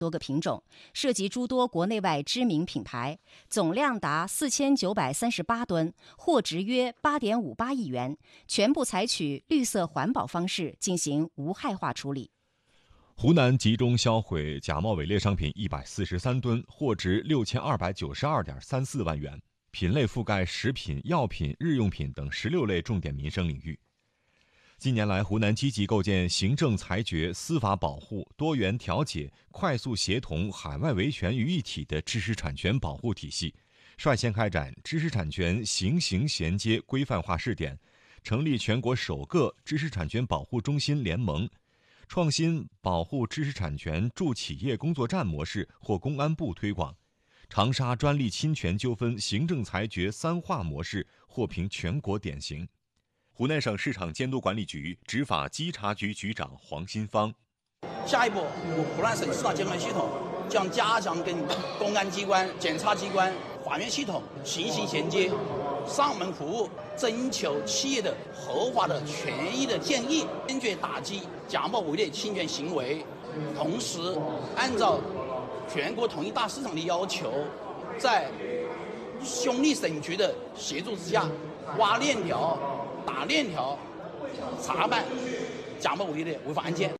多个品种，涉及诸多国内外知名品牌，总量达4938吨，货值约8.58亿元，全部采取绿色环保方式进行无害化处理。 湖南集中销毁假冒伪劣商品143吨，货值6292.34万元，品类覆盖食品、药品、日用品等16类重点民生领域。近年来，湖南积极构建行政裁决、司法保护、多元调解、快速协同、海外维权于一体的知识产权保护体系，率先开展知识产权行刑衔接规范化试点，成立全国首个知识产权保护中心联盟，创新保护知识产权助企业工作站模式获公安部推广，长沙专利侵权纠纷行政裁决3化模式获评全国典型。湖南省市场监督管理局执法稽查局局长黄新芳： 下一步，湖南省市场监管系统将加强跟公安机关、检察机关、法院系统行刑衔接、上门服务，征求企业的合法的权益的建议，坚决打击假冒伪劣侵权行为。同时，按照全国统一大市场的要求，在兄弟省局的协助之下，挖链条、打链条，查办假冒伪劣的违法案件。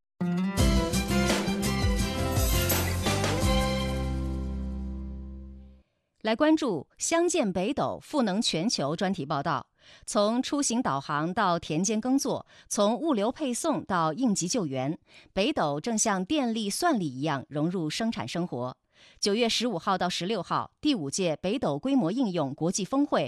来关注乡建北斗赋能全球专题报道。从出行导航到田间耕作，从物流配送到应急救援，北斗正像电力、算力一样融入生产生活。9月15号到16号，第5届北斗规模应用国际峰会